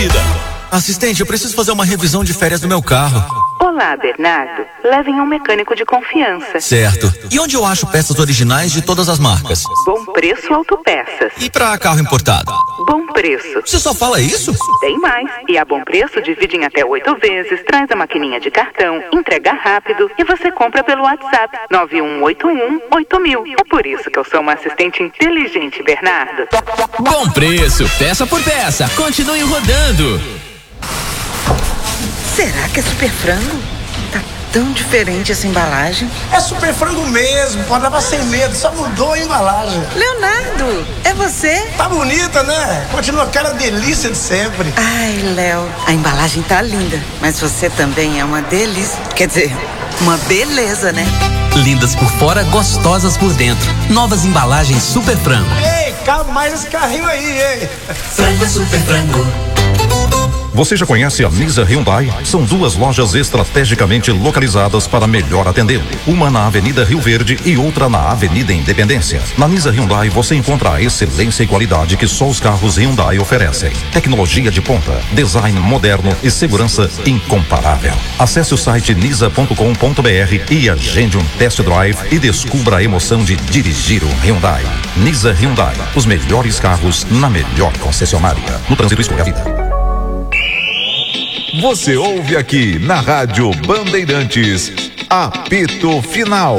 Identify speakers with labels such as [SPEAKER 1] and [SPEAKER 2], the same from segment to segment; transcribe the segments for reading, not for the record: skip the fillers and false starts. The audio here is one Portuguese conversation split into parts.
[SPEAKER 1] Assistente, eu preciso fazer uma revisão de férias do meu carro.
[SPEAKER 2] Olá, Bernardo. Levem a um mecânico de confiança.
[SPEAKER 1] Certo. E onde eu acho peças originais de todas as marcas?
[SPEAKER 2] Bom Preço Autopeças.
[SPEAKER 1] E pra carro importado?
[SPEAKER 2] Bom Preço.
[SPEAKER 1] Você só fala isso?
[SPEAKER 2] Tem mais. E a Bom Preço divide em até 8 vezes, traz a maquininha de cartão, entrega rápido e você compra pelo WhatsApp 9181-8000. É por isso que eu sou uma assistente inteligente, Bernardo.
[SPEAKER 3] Bom Preço, peça por peça. Continue rodando.
[SPEAKER 4] Será que é Super Frango? Tá tão diferente essa embalagem.
[SPEAKER 5] É Super Frango mesmo, pode levar sem medo, só mudou a embalagem.
[SPEAKER 4] Leonardo, é você?
[SPEAKER 5] Tá bonita, né? Continua aquela delícia de sempre.
[SPEAKER 4] Ai, Léo, a embalagem tá linda, mas você também é uma delícia. Quer dizer, uma beleza, né?
[SPEAKER 3] Lindas por fora, gostosas por dentro. Novas embalagens Super Frango.
[SPEAKER 5] Ei, cabe mais esse carrinho aí, hein?
[SPEAKER 3] Frango Super Frango.
[SPEAKER 6] Você já conhece a Nisa Hyundai? São duas lojas estrategicamente localizadas para melhor atendê-lo. Uma na Avenida Rio Verde e outra na Avenida Independência. Na Nisa Hyundai você encontra a excelência e qualidade que só os carros Hyundai oferecem. Tecnologia de ponta, design moderno e segurança incomparável. Acesse o site nisa.com.br e agende um test drive e descubra a emoção de dirigir um Hyundai. Nisa Hyundai, os melhores carros na melhor concessionária. No trânsito, escolha a vida.
[SPEAKER 7] Você ouve aqui na Rádio Bandeirantes, apito final.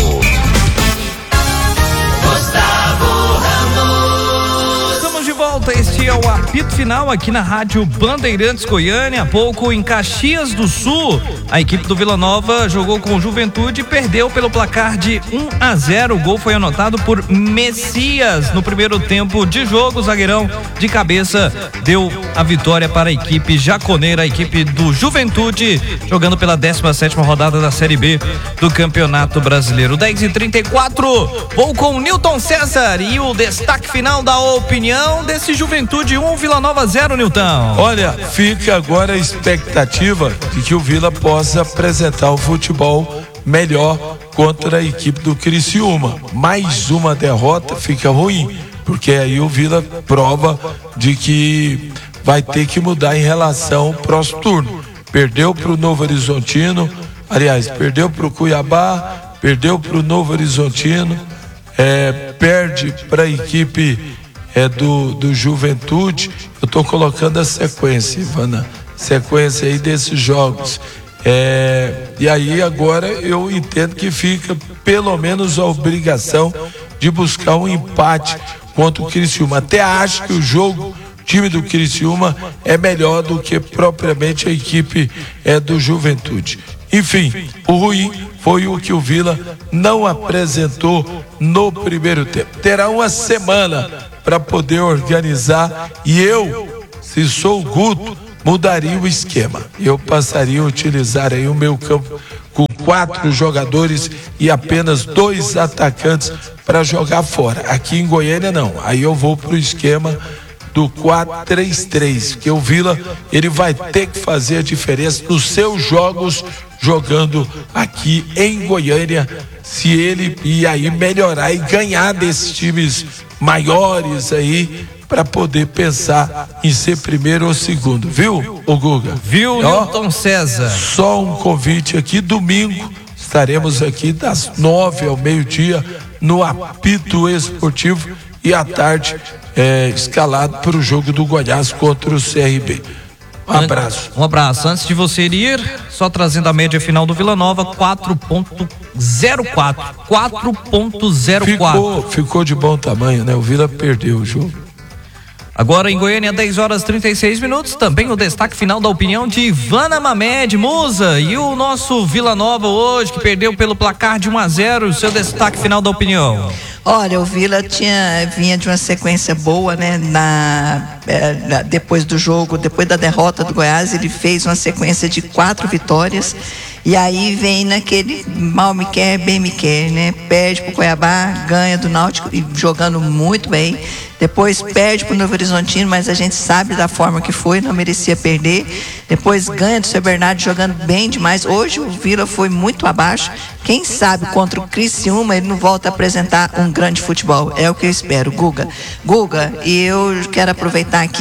[SPEAKER 8] Estamos de volta, este é o apito final aqui na Rádio Bandeirantes Goiânia. Há pouco em Caxias do Sul, a equipe do Vila Nova jogou com Juventude e perdeu pelo placar de 1-0. O gol foi anotado por Messias no primeiro tempo de jogo. O zagueirão de cabeça deu a vitória para a equipe jaconeira, a equipe do Juventude, jogando pela 17ª rodada da Série B do Campeonato Brasileiro. 10h34, vou com o Nilton César e o destaque final da opinião desse Juventude 1, Vila Nova 0, Nilton.
[SPEAKER 9] Olha, fica agora a expectativa de que o Vila possa apresentar um futebol melhor contra a equipe do Criciúma. Mais uma derrota fica ruim, porque aí o Vila prova de que vai ter que mudar em relação ao próximo turno. Perdeu para o Novo Horizontino, aliás, perdeu para o Cuiabá, perdeu para o Novo Horizontino, perde para a equipe do Juventude. Eu estou colocando a sequência, Ivana, sequência aí desses jogos. E aí agora eu entendo que fica pelo menos a obrigação de buscar um empate contra o Criciúma. Até acho que o time do Criciúma é melhor do que propriamente a equipe do Juventude. Enfim, o ruim foi o que o Vila não apresentou no primeiro tempo. Terá uma semana para poder organizar e eu, se sou o Guto, mudaria o esquema. Eu passaria a utilizar aí o meu campo com 4 jogadores e apenas 2 atacantes para jogar fora. Aqui em Goiânia não. Aí eu vou pro esquema do 4-3-3, porque o Vila ele vai ter que fazer a diferença nos seus jogos jogando aqui em Goiânia, se ele e aí melhorar e ganhar desses times maiores aí, para poder pensar em ser primeiro ou segundo, viu, ô Guga?
[SPEAKER 8] Viu, Nilton César?
[SPEAKER 9] Só um convite aqui, domingo estaremos aqui das 9 ao meio-dia no apito esportivo e à tarde escalado para o jogo do Goiás contra o CRB. Um abraço.
[SPEAKER 8] Um abraço. Antes de você ir, só trazendo a média final do Vila Nova, 4.04. 4.04.
[SPEAKER 9] Ficou de bom tamanho, né? O Vila perdeu o jogo.
[SPEAKER 8] Agora em Goiânia, 10h36, também o destaque final da opinião de Ivana Mamed, Musa, e o nosso Vila Nova hoje, que perdeu pelo placar de 1-0, o seu destaque final da opinião.
[SPEAKER 10] Olha, o Vila vinha de uma sequência boa, né? Depois do jogo, depois da derrota do Goiás, ele fez uma sequência de 4 vitórias. E aí vem naquele mal me quer, bem me quer, né? Perde pro Cuiabá, ganha do Náutico e jogando muito bem. Depois perde pro Novo Horizontino, mas a gente sabe da forma que foi, não merecia perder. Depois ganha do seu Bernardo jogando bem demais. Hoje o Vila foi muito abaixo. Quem sabe contra o Criciúma ele não volta a apresentar um grande futebol. É o que eu espero, Guga. Guga, e eu quero aproveitar aqui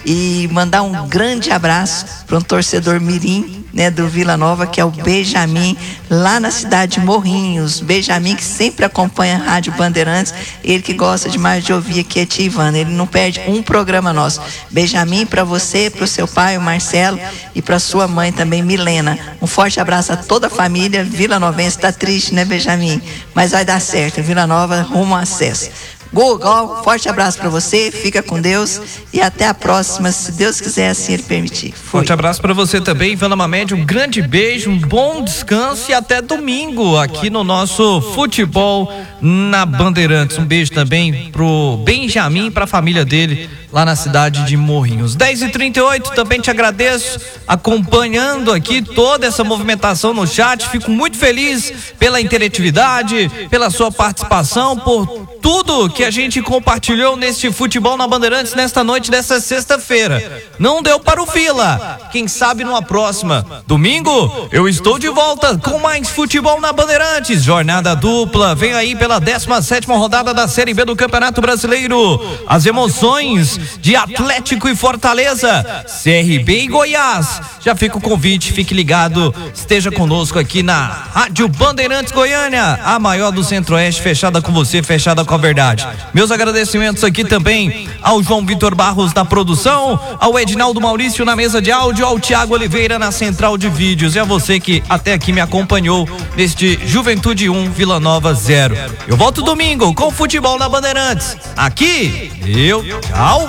[SPEAKER 10] e mandar um grande abraço para um torcedor mirim, né, do Vila Nova, que é o Benjamin, lá na cidade de Morrinhos. Benjamin, que sempre acompanha a Rádio Bandeirantes, ele que gosta demais de ouvir aqui a tia Ivana, ele não perde um programa nosso. Benjamin, para você, para o seu pai, o Marcelo, e para sua mãe também, Milena. Um forte abraço a toda a família Vila Novense. Está triste, né, Benjamin? Mas vai dar certo, Vila Nova rumo ao acesso. Gol, forte abraço para você, fica com Deus e até a próxima, se Deus quiser, assim ele permitir.
[SPEAKER 8] Forte abraço para você também, Ivana Mamed, um grande beijo, um bom descanso e até domingo aqui no nosso Futebol na Bandeirantes. Um beijo também pro Benjamin e pra família dele lá na cidade de Morrinhos. 10h38, também te agradeço acompanhando aqui toda essa movimentação no chat, fico muito feliz pela interatividade, pela sua participação, por tudo que a gente compartilhou neste Futebol na Bandeirantes nesta noite dessa sexta-feira. Não deu para o Vila, quem sabe numa próxima. Domingo, eu estou de volta com mais Futebol na Bandeirantes. Jornada dupla, vem aí pela 17ª rodada da Série B do Campeonato Brasileiro. As emoções de Atlético e Fortaleza, CRB e Goiás. Já fica o convite, fique ligado, esteja conosco aqui na Rádio Bandeirantes Goiânia, a maior do Centro-Oeste, fechada com você, fechada com a verdade. Meus agradecimentos aqui também ao João Vitor Barros na produção, ao Edinaldo Maurício na mesa de áudio, ao Tiago Oliveira na central de vídeos e a você que até aqui me acompanhou neste Juventude 1, Vila Nova 0. Eu volto domingo com Futebol na Bandeirantes. Aqui, tchau.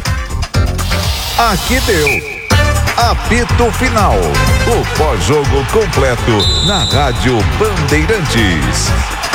[SPEAKER 7] Aqui deu. Apito Final. O pós-jogo completo na Rádio Bandeirantes.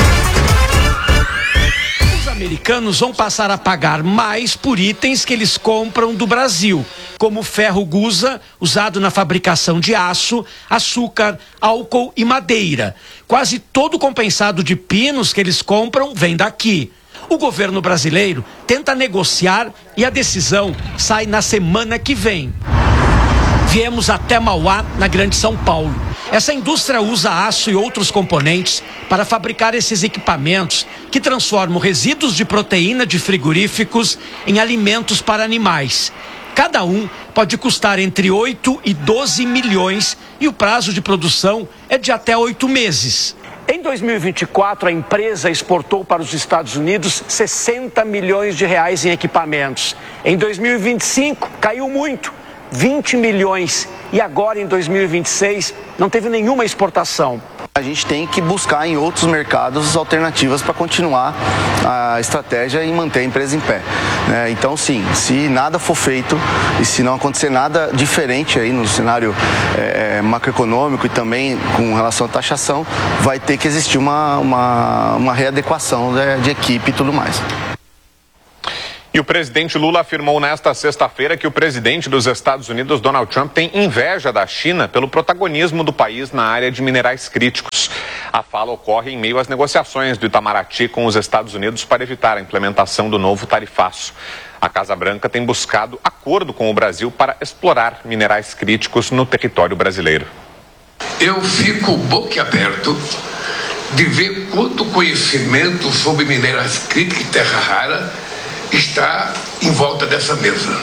[SPEAKER 11] Americanos vão passar a pagar mais por itens que eles compram do Brasil, como ferro gusa, usado na fabricação de aço, açúcar, álcool e madeira. Quase todo o compensado de pinos que eles compram vem daqui. O governo brasileiro tenta negociar e a decisão sai na semana que vem. Viemos até Mauá, na Grande São Paulo. Essa indústria usa aço e outros componentes para fabricar esses equipamentos que transformam resíduos de proteína de frigoríficos em alimentos para animais. Cada um pode custar entre 8 e 12 milhões e o prazo de produção é de até 8 meses. Em 2024, a empresa exportou para os Estados Unidos 60 milhões de reais em equipamentos. Em 2025, caiu muito. 20 milhões e agora em 2026 não teve nenhuma exportação.
[SPEAKER 12] A gente tem que buscar em outros mercados alternativas para continuar a estratégia e manter a empresa em pé. Então sim, se nada for feito e se não acontecer nada diferente aí no cenário macroeconômico e também com relação à taxação, vai ter que existir uma readequação de equipe e tudo mais.
[SPEAKER 13] E o presidente Lula afirmou nesta sexta-feira que o presidente dos Estados Unidos, Donald Trump, tem inveja da China pelo protagonismo do país na área de minerais críticos. A fala ocorre em meio às negociações do Itamaraty com os Estados Unidos para evitar a implementação do novo tarifaço. A Casa Branca tem buscado acordo com o Brasil para explorar minerais críticos no território brasileiro.
[SPEAKER 14] Eu fico boquiaberto de ver quanto conhecimento sobre minerais críticos e terra rara está em volta dessa mesa.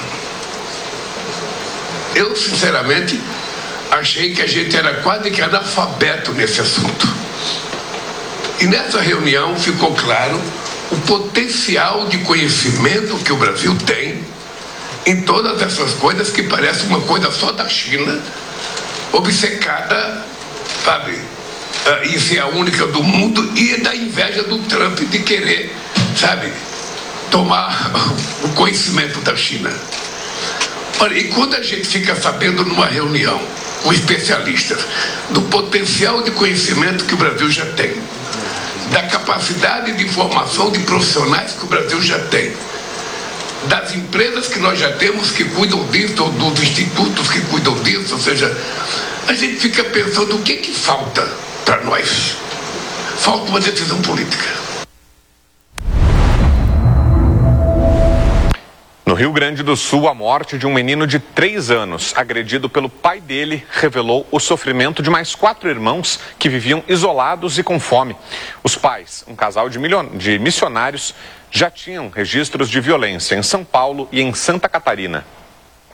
[SPEAKER 14] Eu, sinceramente, achei que a gente era quase que analfabeto nesse assunto. E nessa reunião ficou claro o potencial de conhecimento que o Brasil tem em todas essas coisas que parecem uma coisa só da China, obcecada, sabe, em ser a única do mundo, e da inveja do Trump de querer, sabe, tomar o conhecimento da China. Olha, e quando a gente fica sabendo numa reunião com especialistas do potencial de conhecimento que o Brasil já tem, da capacidade de formação de profissionais que o Brasil já tem, das empresas que nós já temos que cuidam disso, ou dos institutos que cuidam disso, ou seja, a gente fica pensando o que falta para nós. Falta uma decisão política.
[SPEAKER 13] No Rio Grande do Sul, a morte de um menino de 3 anos, agredido pelo pai dele, revelou o sofrimento de mais 4 irmãos que viviam isolados e com fome. Os pais, um casal de missionários, já tinham registros de violência em São Paulo e em Santa Catarina.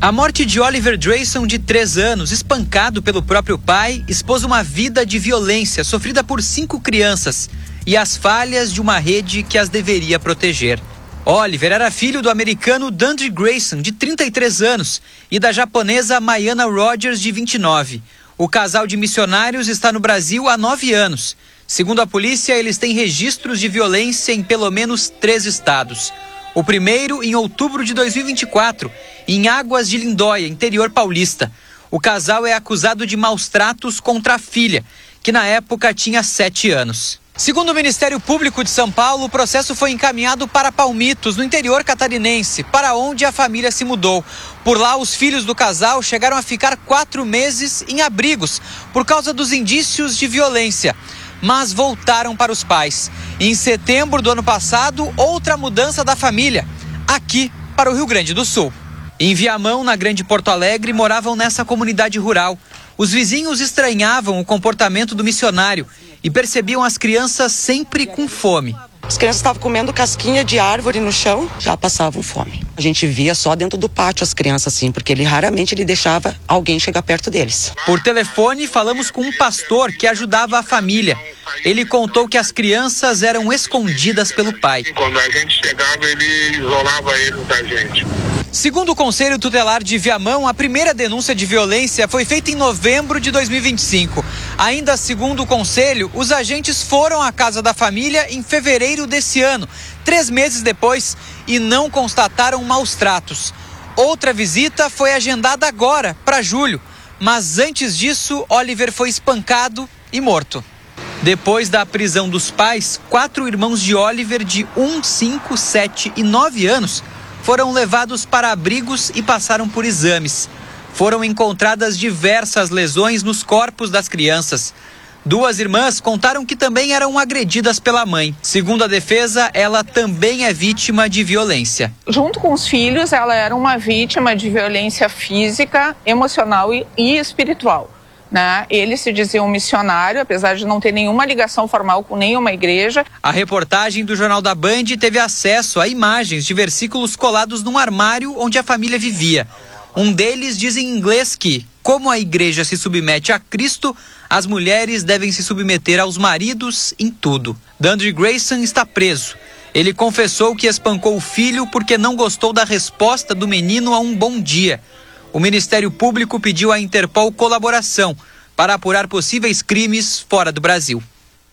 [SPEAKER 15] A morte de Oliver Drayson, de 3 anos, espancado pelo próprio pai, expôs uma vida de violência sofrida por 5 crianças e as falhas de uma rede que as deveria proteger. Oliver era filho do americano Dandre Grayson, de 33 anos, e da japonesa Mayana Rogers, de 29. O casal de missionários está no Brasil há 9 anos. Segundo a polícia, eles têm registros de violência em pelo menos 3 estados. O primeiro em outubro de 2024, em Águas de Lindóia, interior paulista. O casal é acusado de maus tratos contra a filha, que na época tinha 7 anos. Segundo o Ministério Público de São Paulo, o processo foi encaminhado para Palmitos, no interior catarinense, para onde a família se mudou. Por lá, os filhos do casal chegaram a ficar 4 meses em abrigos por causa dos indícios de violência, mas voltaram para os pais. Em setembro do ano passado, outra mudança da família, aqui para o Rio Grande do Sul. Em Viamão, na Grande Porto Alegre, moravam nessa comunidade rural. Os vizinhos estranhavam o comportamento do missionário e percebiam as crianças sempre com fome.
[SPEAKER 16] As crianças estavam comendo casquinha de árvore no chão, já passavam fome. A gente via só dentro do pátio as crianças assim, porque raramente ele deixava alguém chegar perto deles.
[SPEAKER 15] Por telefone, falamos com um pastor que ajudava a família. Ele contou que as crianças eram escondidas pelo pai.
[SPEAKER 17] Quando a gente chegava, ele isolava eles da gente.
[SPEAKER 15] Segundo o Conselho Tutelar de Viamão, a primeira denúncia de violência foi feita em novembro de 2025. Ainda segundo o Conselho, os agentes foram à casa da família em fevereiro desse ano, 3 meses depois, e não constataram maus tratos. Outra visita foi agendada agora, para julho, mas antes disso, Oliver foi espancado e morto. Depois da prisão dos pais, 4 irmãos de Oliver, de 1, 5, 7 e 9 anos, foram levados para abrigos e passaram por exames. Foram encontradas diversas lesões nos corpos das crianças. 2 irmãs contaram que também eram agredidas pela mãe. Segundo a defesa, ela também é vítima de violência.
[SPEAKER 18] Junto com os filhos, ela era uma vítima de violência física, emocional e espiritual. Ele se dizia um missionário, apesar de não ter nenhuma ligação formal com nenhuma igreja.
[SPEAKER 15] A reportagem do Jornal da Band teve acesso a imagens de versículos colados num armário onde a família vivia. Um deles diz em inglês que, como a igreja se submete a Cristo, as mulheres devem se submeter aos maridos em tudo. Dandre Grayson está preso. Ele confessou que espancou o filho porque não gostou da resposta do menino a um bom dia. O Ministério Público pediu à Interpol colaboração para apurar possíveis crimes fora do Brasil.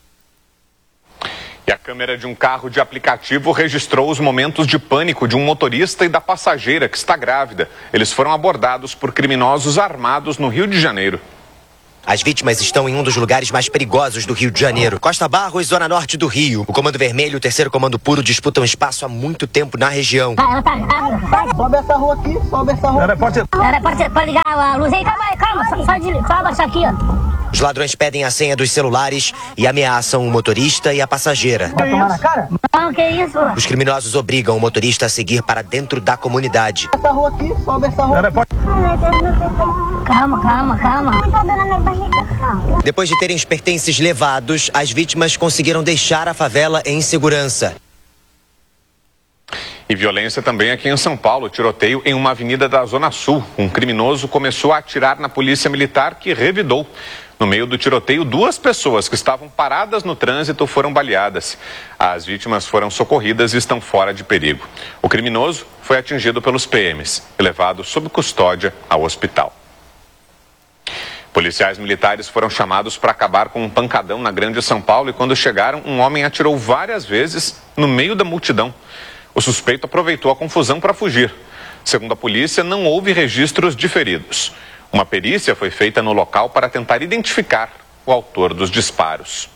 [SPEAKER 13] E a câmera de um carro de aplicativo registrou os momentos de pânico de um motorista e da passageira que está grávida. Eles foram abordados por criminosos armados no Rio de Janeiro.
[SPEAKER 19] As vítimas estão em um dos lugares mais perigosos do Rio de Janeiro. Costa Barros, zona norte do Rio. O Comando Vermelho e o 3º Comando Puro disputam espaço há muito tempo na região.
[SPEAKER 20] Ela tá grávida. Sobe essa rua aqui, sobe essa rua. Pode ligar a luz aí. Calma, só abaixar aqui, ó.
[SPEAKER 19] Os ladrões pedem a senha dos celulares e ameaçam o motorista e a passageira.
[SPEAKER 20] Vai tomar na cara? Não, que isso?
[SPEAKER 19] Os criminosos obrigam o motorista a seguir para dentro da comunidade.
[SPEAKER 20] Essa rua aqui, sobe essa rua. Calma.
[SPEAKER 19] Depois de terem os pertences levados, as vítimas conseguiram deixar a favela em segurança.
[SPEAKER 13] E violência também aqui em São Paulo. Tiroteio em uma avenida da Zona Sul. Um criminoso começou a atirar na polícia militar, que revidou. No meio do tiroteio, 2 pessoas que estavam paradas no trânsito foram baleadas. As vítimas foram socorridas e estão fora de perigo. O criminoso foi atingido pelos PMs e levado sob custódia ao hospital. Policiais militares foram chamados para acabar com um pancadão na Grande São Paulo e quando chegaram, um homem atirou várias vezes no meio da multidão. O suspeito aproveitou a confusão para fugir. Segundo a polícia, não houve registros de feridos. Uma perícia foi feita no local para tentar identificar o autor dos disparos.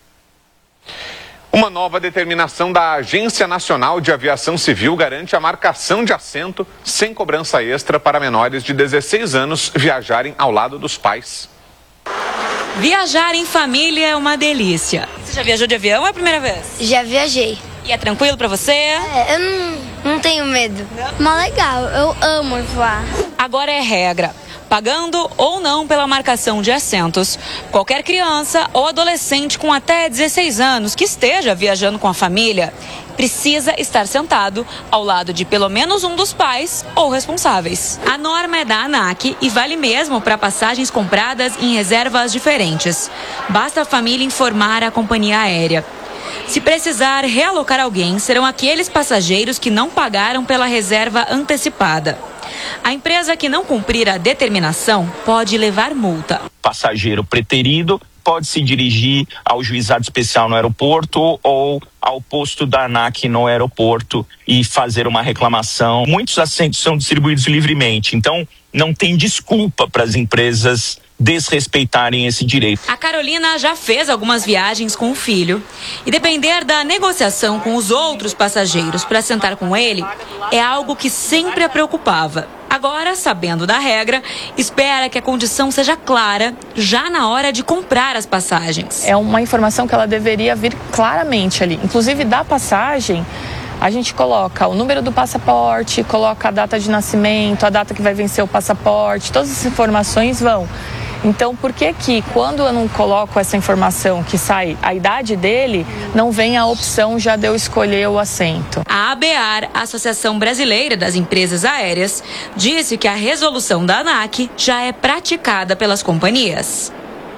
[SPEAKER 13] Uma nova determinação da Agência Nacional de Aviação Civil garante a marcação de assento sem cobrança extra para menores de 16 anos viajarem ao lado dos pais.
[SPEAKER 21] Viajar em família é uma delícia. Você já viajou de avião ou é a primeira vez?
[SPEAKER 22] Já viajei.
[SPEAKER 21] E é tranquilo pra você?
[SPEAKER 22] Eu não tenho medo. Mas legal, eu amo voar.
[SPEAKER 21] Agora é regra. Pagando ou não pela marcação de assentos, qualquer criança ou adolescente com até 16 anos que esteja viajando com a família precisa estar sentado ao lado de pelo menos um dos pais ou responsáveis. A norma é da ANAC e vale mesmo para passagens compradas em reservas diferentes. Basta a família informar a companhia aérea. Se precisar realocar alguém, serão aqueles passageiros que não pagaram pela reserva antecipada. A empresa que não cumprir a determinação pode levar multa.
[SPEAKER 1] Passageiro preterido pode se dirigir ao juizado especial no aeroporto ou ao posto da ANAC no aeroporto e fazer uma reclamação. Muitos assentos são distribuídos livremente, então não tem desculpa para as empresas desrespeitarem esse direito.
[SPEAKER 21] A Carolina já fez algumas viagens com o filho e depender da negociação com os outros passageiros para sentar com ele é algo que sempre a preocupava. Agora, sabendo da regra, espera que a condição seja clara já na hora de comprar as passagens.
[SPEAKER 2] É uma informação que ela deveria vir claramente ali. Inclusive, da passagem, a gente coloca o número do passaporte, coloca a data de nascimento, a data que vai vencer o passaporte, todas as informações vão. Então, por que quando eu não coloco essa informação que sai a idade dele, não vem a opção já de eu escolher o assento?
[SPEAKER 21] A ABAR, Associação Brasileira das Empresas Aéreas, disse que a resolução da ANAC já é praticada pelas companhias.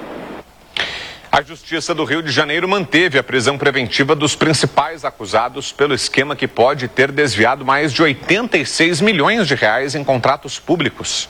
[SPEAKER 13] A Justiça do Rio de Janeiro manteve a prisão preventiva dos principais acusados pelo esquema que pode ter desviado mais de 86 milhões de reais em contratos públicos.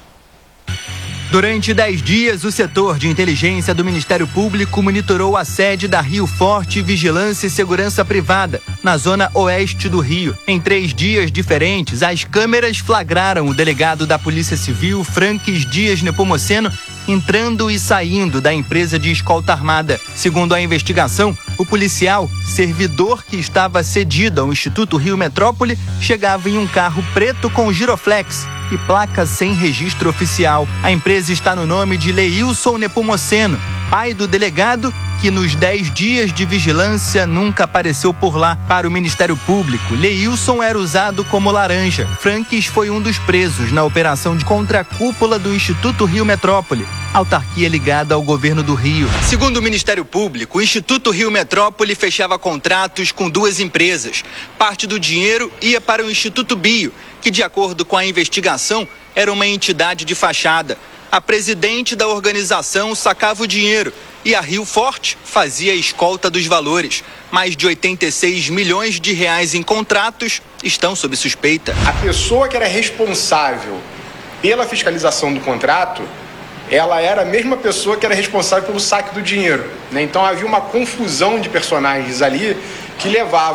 [SPEAKER 23] Durante 10 dias, o setor de inteligência do Ministério Público monitorou a sede da Rio Forte Vigilância e Segurança Privada, na zona oeste do Rio. Em 3 dias diferentes, as câmeras flagraram o delegado da Polícia Civil, Franques Dias Nepomuceno, entrando e saindo da empresa de escolta armada. Segundo a investigação, o policial, servidor que estava cedido ao Instituto Rio Metrópole, chegava em um carro preto com giroflex e placa sem registro oficial. A empresa está no nome de Leilson Nepomuceno, pai do delegado, que nos 10 dias de vigilância nunca apareceu por lá. Para o Ministério Público, Leilson era usado como laranja. Franques foi um dos presos na operação de contracúpula do Instituto Rio Metrópole, autarquia ligada ao governo do Rio. Segundo o Ministério Público, o Instituto Rio Metrópole fechava contratos com 2 empresas. Parte do dinheiro ia para o Instituto Bio, que, de acordo com a investigação, era uma entidade de fachada. A presidente da organização sacava o dinheiro e a Rio Forte fazia a escolta dos valores. Mais de 86 milhões de reais em contratos estão sob suspeita.
[SPEAKER 24] A pessoa que era responsável pela fiscalização do contrato, ela era a mesma pessoa que era responsável pelo saque do dinheiro, né? Então havia uma confusão de personagens ali que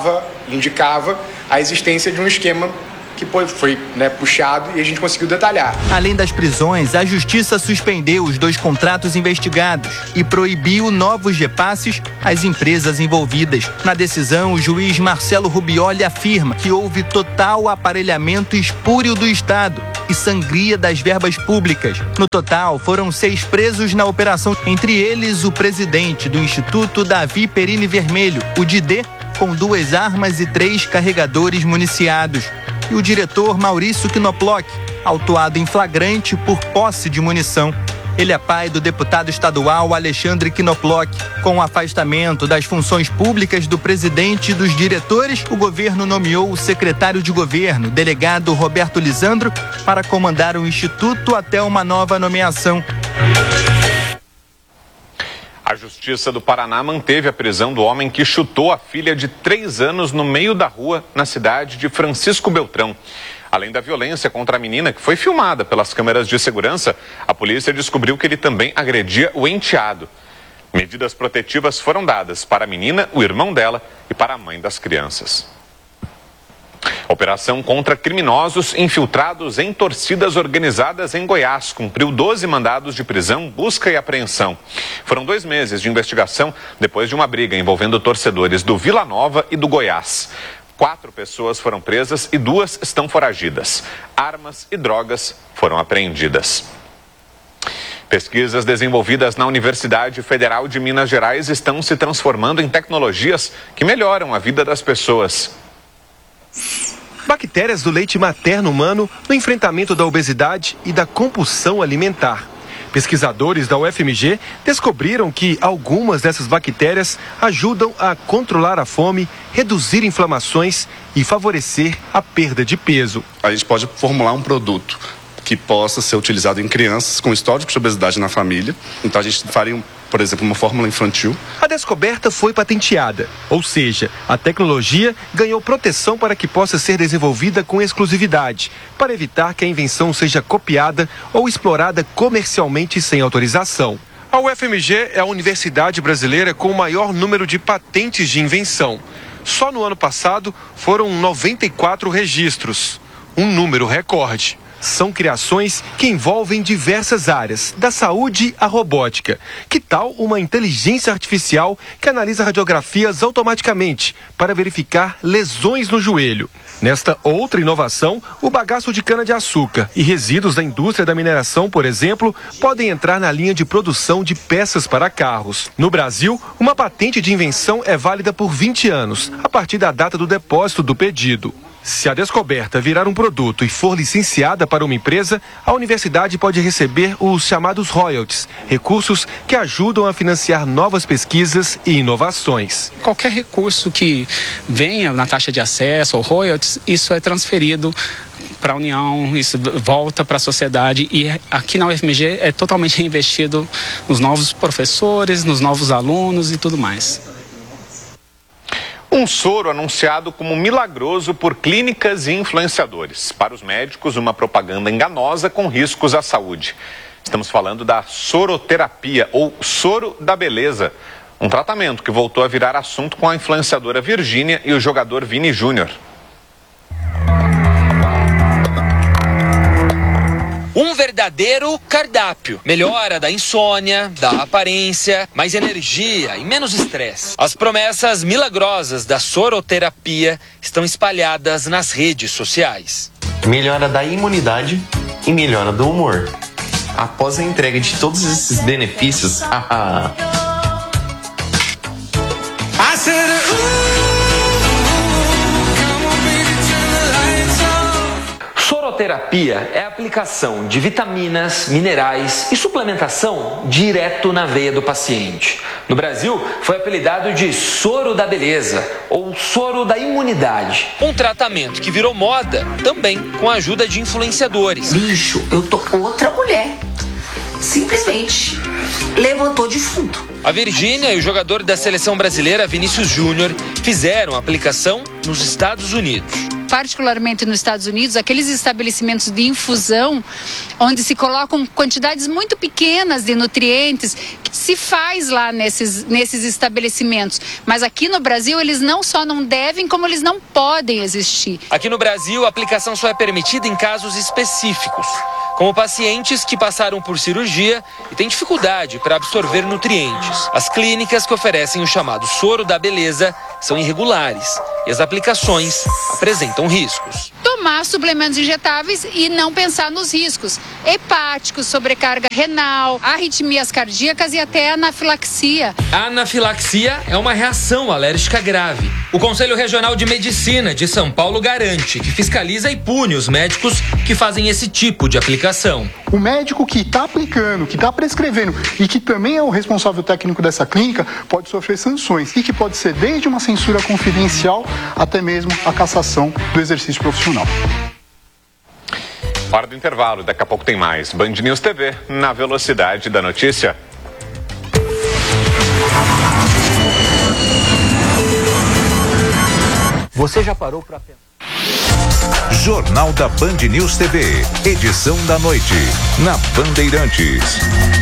[SPEAKER 24] indicava a existência de um esquema que foi puxado e a gente conseguiu detalhar.
[SPEAKER 23] Além das prisões, a Justiça suspendeu os 2 contratos investigados e proibiu novos repasses às empresas envolvidas. Na decisão, o juiz Marcelo Rubioli afirma que houve total aparelhamento espúrio do Estado e sangria das verbas públicas. No total, foram 6 presos na operação, entre eles o presidente do Instituto Davi Perini Vermelho, o Didê, com 2 armas e 3 carregadores municiados. E o diretor Maurício Knoploch, autuado em flagrante por posse de munição. Ele é pai do deputado estadual Alexandre Knoploch. Com o afastamento das funções públicas do presidente e dos diretores, o governo nomeou o secretário de governo, delegado Roberto Lisandro, para comandar o instituto até uma nova nomeação.
[SPEAKER 13] A Justiça do Paraná manteve a prisão do homem que chutou a filha de 3 anos no meio da rua, na cidade de Francisco Beltrão. Além da violência contra a menina, que foi filmada pelas câmeras de segurança, a polícia descobriu que ele também agredia o enteado. Medidas protetivas foram dadas para a menina, o irmão dela e para a mãe das crianças. Operação contra criminosos infiltrados em torcidas organizadas em Goiás cumpriu 12 mandados de prisão, busca e apreensão. Foram 2 meses de investigação depois de uma briga envolvendo torcedores do Vila Nova e do Goiás. 4 pessoas foram presas e 2 estão foragidas. Armas e drogas foram apreendidas. Pesquisas desenvolvidas na Universidade Federal de Minas Gerais estão se transformando em tecnologias que melhoram a vida das pessoas.
[SPEAKER 25] Bactérias do leite materno humano no enfrentamento da obesidade e da compulsão alimentar.
[SPEAKER 3] Pesquisadores da UFMG descobriram que algumas dessas bactérias ajudam a controlar a fome, reduzir inflamações e favorecer a perda de peso.
[SPEAKER 4] A gente pode formular um produto que possa ser utilizado em crianças com histórico de obesidade na família. Então a gente faria, por exemplo, uma fórmula infantil.
[SPEAKER 3] A descoberta foi patenteada, ou seja, a tecnologia ganhou proteção para que possa ser desenvolvida com exclusividade, para evitar que a invenção seja copiada ou explorada comercialmente sem autorização. A UFMG é a universidade brasileira com o maior número de patentes de invenção. Só no ano passado foram 94 registros, um número recorde. São criações que envolvem diversas áreas, da saúde à robótica. Que tal uma inteligência artificial que analisa radiografias automaticamente para verificar lesões no joelho? Nesta outra inovação, o bagaço de cana-de-açúcar e resíduos da indústria da mineração, por exemplo, podem entrar na linha de produção de peças para carros. No Brasil, uma patente de invenção é válida por 20 anos, a partir da data do depósito do pedido. Se a descoberta virar um produto e for licenciada para uma empresa, a universidade pode receber os chamados royalties, recursos que ajudam a financiar novas pesquisas e inovações.
[SPEAKER 5] Qualquer recurso que venha na taxa de acesso ou royalties, isso é transferido para a União, isso volta para a sociedade e aqui na UFMG é totalmente reinvestido nos novos professores, nos novos alunos e tudo mais.
[SPEAKER 13] Um soro anunciado como milagroso por clínicas e influenciadores. Para os médicos, uma propaganda enganosa com riscos à saúde. Estamos falando da soroterapia, ou soro da beleza. Um tratamento que voltou a virar assunto com a influenciadora Virgínia e o jogador Vini Júnior.
[SPEAKER 6] Um verdadeiro cardápio. Melhora da insônia, da aparência, mais energia e menos estresse. As promessas milagrosas da soroterapia estão espalhadas nas redes sociais.
[SPEAKER 25] Melhora da imunidade e melhora do humor. Após a entrega de todos esses benefícios,
[SPEAKER 6] Soroterapia é a aplicação de vitaminas, minerais e suplementação direto na veia do paciente. No Brasil, foi apelidado de soro da beleza ou soro da imunidade. Um tratamento que virou moda também com a ajuda de influenciadores.
[SPEAKER 26] Bicho, eu tô com outra mulher. Simplesmente levantou defunto.
[SPEAKER 6] A Virgínia e o jogador da seleção brasileira Vinícius Júnior fizeram a aplicação nos Estados Unidos.
[SPEAKER 27] Particularmente nos Estados Unidos, aqueles estabelecimentos de infusão, onde se colocam quantidades muito pequenas de nutrientes, que se faz lá nesses estabelecimentos. Mas aqui no Brasil, eles não só não devem, como eles não podem existir.
[SPEAKER 6] Aqui no Brasil, a aplicação só é permitida em casos específicos, como pacientes que passaram por cirurgia e têm dificuldade para absorver nutrientes. As clínicas que oferecem o chamado soro da beleza são irregulares e as aplicações apresentam riscos.
[SPEAKER 27] Tomar suplementos injetáveis e não pensar nos riscos hepáticos, sobrecarga renal, arritmias cardíacas e até anafilaxia.
[SPEAKER 6] A anafilaxia é uma reação alérgica grave. O Conselho Regional de Medicina de São Paulo garante que fiscaliza e pune os médicos que fazem esse tipo de aplicação.
[SPEAKER 28] O médico que está aplicando, que está prescrevendo e que também é o responsável técnico dessa clínica pode sofrer sanções e que pode ser desde uma censura confidencial até mesmo a cassação do exercício profissional.
[SPEAKER 13] Hora do intervalo, daqui a pouco tem mais. Band News TV, na velocidade da notícia.
[SPEAKER 23] Você já parou para pensar?
[SPEAKER 7] Jornal da Band News TV, edição da noite, na Bandeirantes.